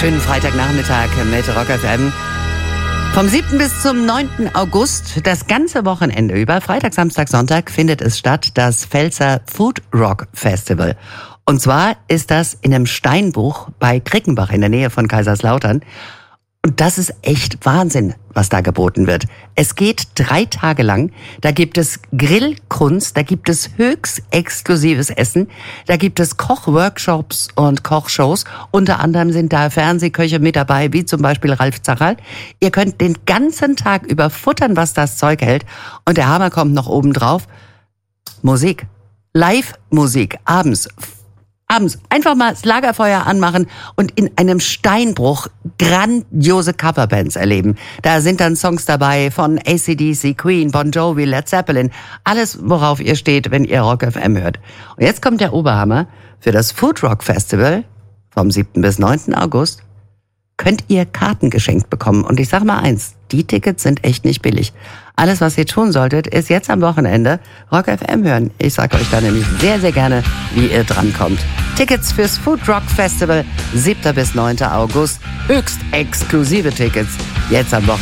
Schönen Freitagnachmittag mit Rock FM. Vom 7. bis zum 9. August, das ganze Wochenende über, Freitag, Samstag, Sonntag, findet es statt, das Pfälzer Food Rock Festival. Und zwar ist das in einem Steinbruch bei Krickenbach in der Nähe von Kaiserslautern. Und das ist echt Wahnsinn, was da geboten wird. Es geht 3 Tage lang. Da gibt es Grillkunst, da gibt es höchst exklusives Essen, da gibt es Kochworkshops und Kochshows. Unter anderem sind da Fernsehköche mit dabei, wie zum Beispiel Ralf Zacherl. Ihr könnt den ganzen Tag über futtern, was das Zeug hält. Und der Hammer kommt noch oben drauf. Musik. Live-Musik. Abends einfach mal das Lagerfeuer anmachen und in einem Steinbruch grandiose Coverbands erleben. Da sind dann Songs dabei von AC/DC, Queen, Bon Jovi, Led Zeppelin. Alles, worauf ihr steht, wenn ihr Rock FM hört. Und jetzt kommt der Oberhammer. Für das Food Rock Festival vom 7. bis 9. August könnt ihr Karten geschenkt bekommen. Und ich sag mal eins, die Tickets sind echt nicht billig. Alles, was ihr tun solltet, ist jetzt am Wochenende Rock FM hören. Ich sag euch da nämlich sehr, sehr gerne, wie ihr drankommt. Tickets fürs Food Rock Festival, 7. bis 9. August. Höchst exklusive Tickets. Jetzt am Wochenende.